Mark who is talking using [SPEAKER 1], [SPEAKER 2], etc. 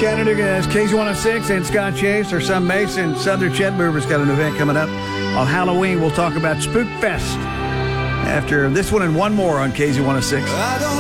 [SPEAKER 1] Chattanooga has KZ106 and Scott Chase. Our son Mason, Southern Chet Mover's got an event coming up on Halloween. We'll talk about Spook Fest after this one and one more on KZ106.